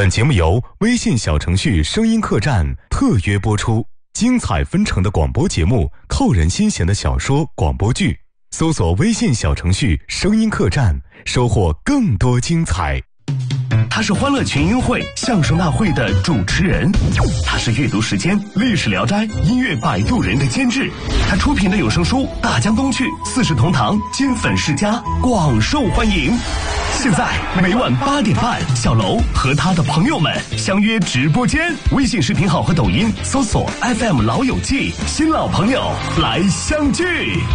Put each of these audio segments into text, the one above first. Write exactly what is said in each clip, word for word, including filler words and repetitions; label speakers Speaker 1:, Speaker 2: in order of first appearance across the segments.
Speaker 1: 本节目由微信小程序声音客栈特约播出，精彩纷呈的广播节目，扣人心弦的小说广播剧，搜索微信小程序声音客栈，收获更多精彩。
Speaker 2: 他是欢乐群英会相声大会的主持人，他是阅读时间历史聊斋音乐摆渡人的监制，他出品的有声书《大江东去》四世同堂金粉世家广受欢迎。现在每晚八点半，小楼和他的朋友们相约直播间，微信视频号和抖音搜索 F M 老友记，新老朋友来相聚。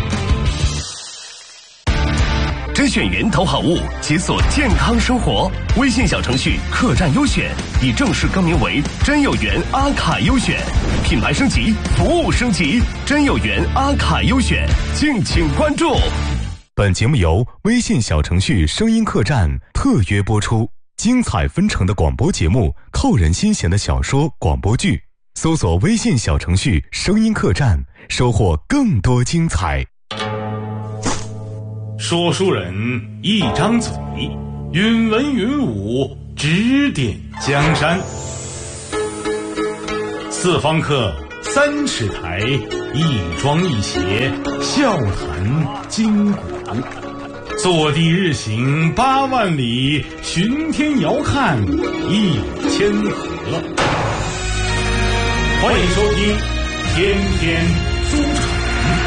Speaker 2: 甄选源投好物，解锁健康生活。微信小程序客栈优选已正式更名为真有缘阿卡优选，品牌升级，服务升级，真有缘阿卡优选，敬请关注。
Speaker 1: 本节目由微信小程序声音客栈特约播出，精彩纷呈的广播节目，扣人心弦的小说广播剧，搜索微信小程序声音客栈，收获更多精彩。
Speaker 3: 说书人一张嘴，云文云武，指点江山。四方客，三尺台，一庄一谐，笑谈今古。坐地日行八万里，巡天遥看一千河。欢迎收听天天书场。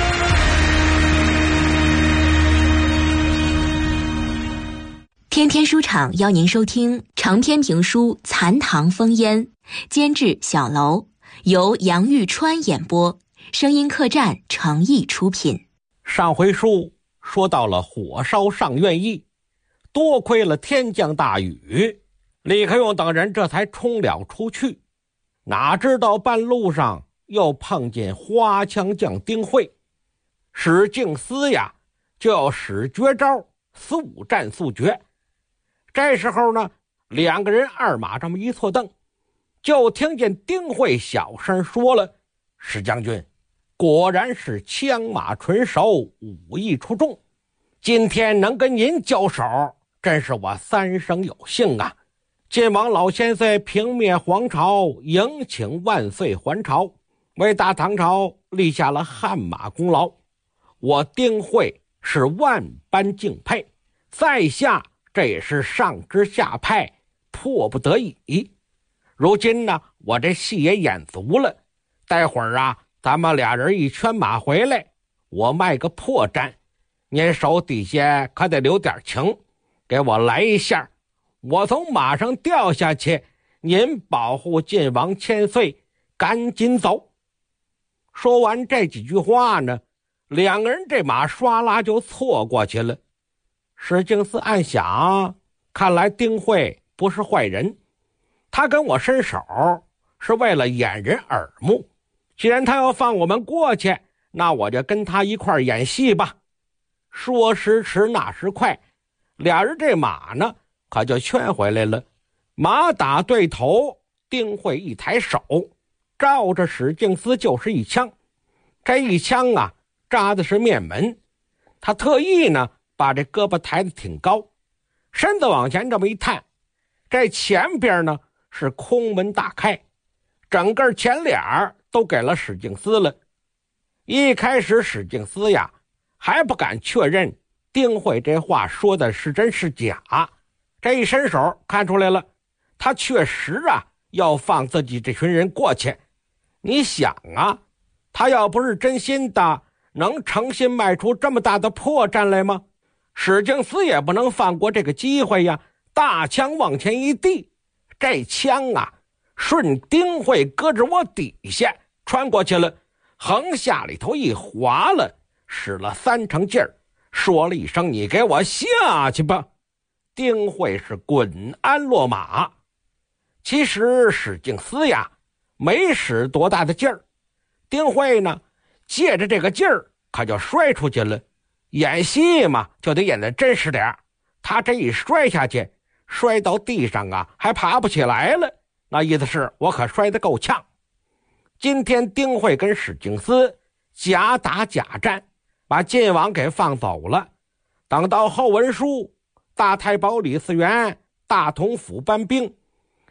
Speaker 4: 天天书场邀您收听长篇评书《残唐风烟》，监制小楼，由杨玉川演播，声音客栈诚意出品。
Speaker 5: 上回书说到了火烧上苑驿，多亏了天降大雨，李克用等人这才冲了出去。哪知道半路上又碰见花枪将丁会，史敬思呀就要使绝招，速战速决。这时候呢，两个人二马这么一错蹬，就听见丁会小声说了：“史将军，果然是枪马纯熟，武艺出众，今天能跟您交手，真是我三生有幸啊！晋王老先生平灭黄巢，迎请万岁还朝，为大唐朝立下了汗马功劳，我丁会是万般敬佩，在下这也是上之下派，迫不得已。如今呢，我这戏也演足了，待会儿啊，咱们俩人一圈马回来，我卖个破绽，您手底下可得留点情，给我来一下，我从马上掉下去，您保护晋王千岁，赶紧走。”说完这几句话呢，两个人这马唰啦就错过去了。史敬思暗想，看来丁会不是坏人，他跟我伸手是为了掩人耳目，既然他要放我们过去，那我就跟他一块演戏吧。说时迟那时快，俩人这马呢可就劝回来了。马打对头，丁会一抬手，照着史敬思就是一枪。这一枪啊扎的是面门，他特意呢把这胳膊抬得挺高，身子往前这么一探，这前边呢是空门大开，整个前脸都给了史敬思了。一开始史敬思呀还不敢确认丁会这话说的是真是假，这一伸手看出来了，他确实啊要放自己这群人过去。你想啊，他要不是真心的，能诚心迈出这么大的破绽来吗？史敬思也不能放过这个机会呀，大枪往前一递，这枪啊顺丁会搁着我底下穿过去了，横下里头一划了，使了三成劲儿，说了一声：“你给我下去吧。”丁会是滚鞍落马。其实史敬思呀没使多大的劲儿，丁会呢借着这个劲儿可就摔出去了。演戏嘛就得演得真实点，他这一摔下去，摔到地上啊还爬不起来了，那意思是我可摔得够呛。今天丁会跟史敬思假打假战，把晋王给放走了。等到后文书大太保李嗣源大同府搬兵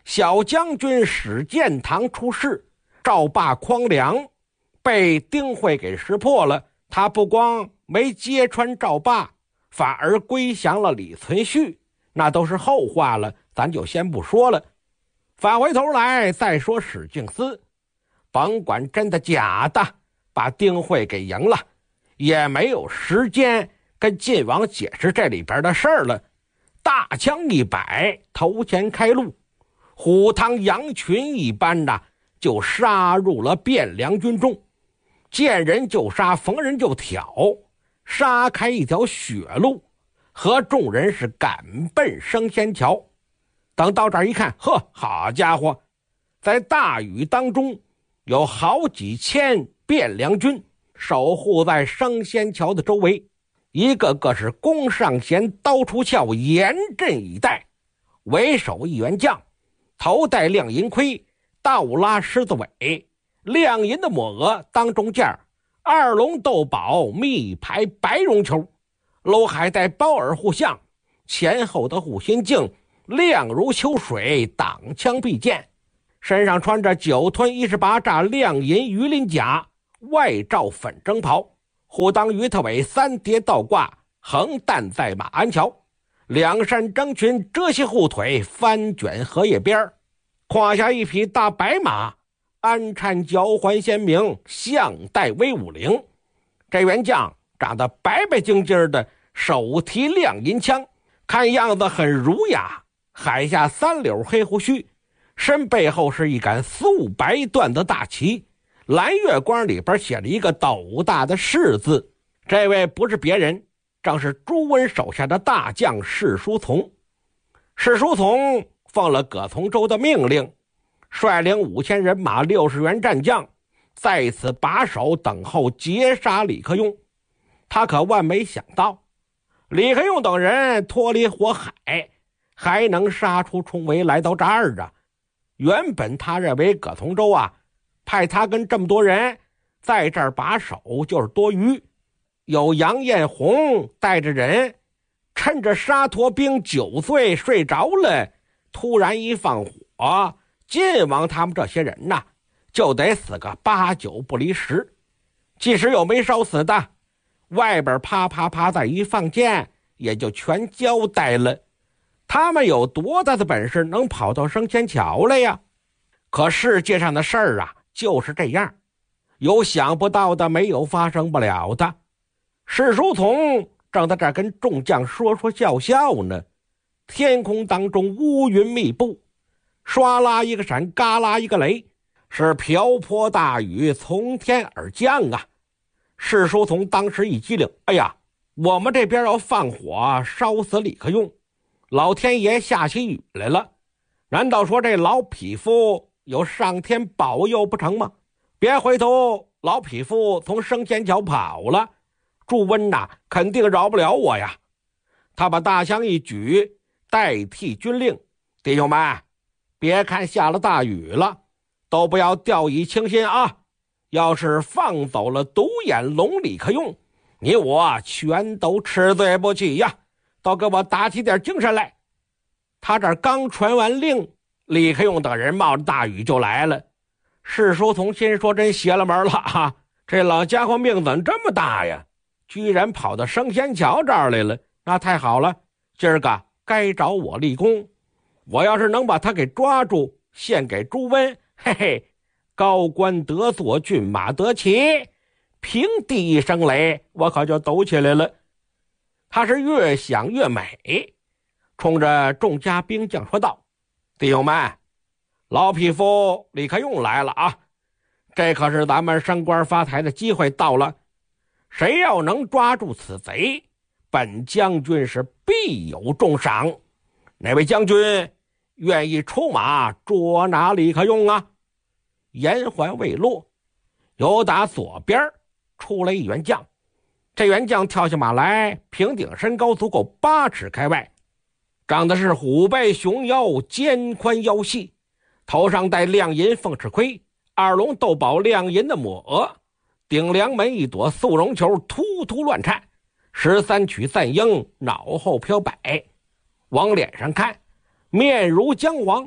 Speaker 5: 小将军史建堂出事，赵霸诓粮被丁会给识破了，他不光没揭穿赵霸，反而归降了李存勖，那都是后话了，咱就先不说了。返回头来再说史敬思，甭管真的假的，把丁会给赢了，也没有时间跟晋王解释这里边的事儿了。大枪一摆，头前开路，虎汤羊群一般的就杀入了汴梁军中，见人就杀，逢人就挑，杀开一条血路，和众人是赶奔升仙桥。等到这儿一看，呵，好家伙，在大雨当中有好几千汴梁军守护在升仙桥的周围，一个个是弓上弦，刀出鞘，严阵以待。为首一员将，头戴亮银盔，倒拉狮子尾，亮银的抹额当中件，二龙斗宝密排白绒球，楼还带包耳护项，前后的护心镜亮如秋水，挡枪避箭，身上穿着九吞一十八炸亮银鱼鳞甲，外罩粉征袍，虎当鱼头尾，三叠倒挂，横担在马鞍桥，两扇征裙遮西护腿，翻卷荷叶边，胯下一匹大白马，鞍缠交环鲜明，项带威武灵。这员将长得白白净净的，手提亮银枪，看样子很儒雅，海下三绺黑胡须，身背后是一杆素白缎的大旗，蓝月光里边写了一个斗大的士字。这位不是别人，正是朱温手下的大将史书从。史书从奉了葛从周的命令，率领五千人马六十员战将，在此把守等候截杀李克用。他可万没想到，李克用等人脱离火海，还能杀出重围来到这儿啊！原本他认为葛从周啊，派他跟这么多人在这儿把守就是多余，有杨艳红带着人，趁着沙陀兵酒醉睡着了，突然一放火，晋王他们这些人呐，就得死个八九不离十。即使有没烧死的，外边啪啪啪再一放箭，也就全交代了。他们有多大的本事能跑到升仙桥来呀？可世界上的事儿啊，就是这样，有想不到的，没有发生不了的。史书从正在这儿跟众将说说笑笑呢，天空当中乌云密布，唰啦一个闪，嘎啦一个雷，是瓢泼大雨从天而降啊！史书从当时一激灵，哎呀，我们这边要放火烧死李克用，老天爷下起雨来了，难道说这老匹夫有上天保佑不成吗？别回头，老匹夫从升仙桥跑了，朱温呐，肯定饶不了我呀！他把大枪一举，代替军令，弟兄们，别看下了大雨了，都不要掉以轻心啊！要是放走了独眼龙李克用，你我全都吃对不起呀！都给我打起点精神来！他这刚传完令，李克用等人冒着大雨就来了。史书从心说，真邪了门了啊！这老家伙命怎么这么大呀？居然跑到升仙桥这儿来了，那太好了！今儿个该找我立功，我要是能把他给抓住，献给朱温，嘿嘿，高官得坐，骏马得骑，平地一声雷，我可就抖起来了。他是越想越美，冲着众家兵将说道：弟兄们，老匹夫李克用来了啊！这可是咱们升官发财的机会到了，谁要能抓住此贼，本将军是必有重赏。哪位将军愿意出马捉拿李克用啊？言还未落，由打左边出来一员将，这员将跳下马来，平顶身高足够八尺开外，长得是虎背熊腰，肩宽腰细，头上戴亮银凤翅盔，二龙斗宝亮银的抹额，顶梁门一朵素绒球突突乱颤，十三曲赞英脑后飘摆，往脸上看面如姜黄，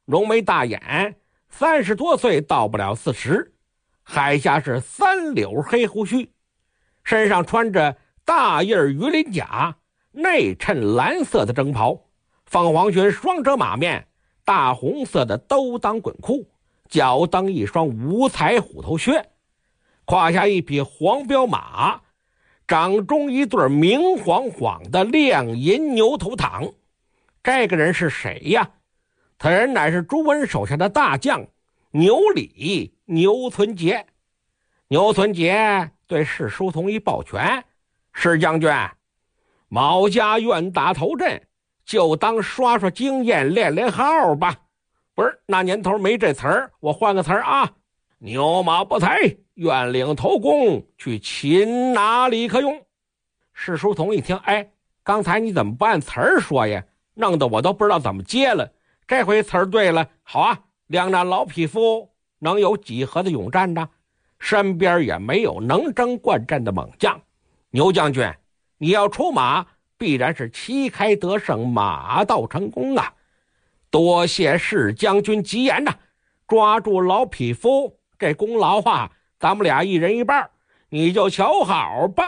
Speaker 5: 浓眉大眼，三十多岁到不了四十，海下是三绺黑胡须，身上穿着大印鱼鳞甲，内衬蓝色的征袍，凤凰裙双折马面，大红色的兜裆滚裤，脚蹬一双五彩虎头靴，胯下一匹黄骠马，掌中一对明晃晃的亮银牛头糖。这个人是谁呀？他人乃是朱温手下的大将牛李牛存杰。牛存杰对史书同一抱拳：史将军，某家愿打头阵，就当刷刷经验，练练号吧。不是，那年头没这词儿，我换个词儿啊。牛马不才，愿领头功，去擒拿李克用。史书同一听，哎，刚才你怎么不按词儿说呀？弄得我都不知道怎么接了。这回词儿对了，好啊，两那老匹夫能有几何的勇战呢？身边也没有能征惯战的猛将。牛将军，你要出马，必然是旗开得胜，马到成功啊！多谢史将军吉言呐、啊，抓住老匹夫这功劳啊，咱们俩一人一半，你就瞧好吧。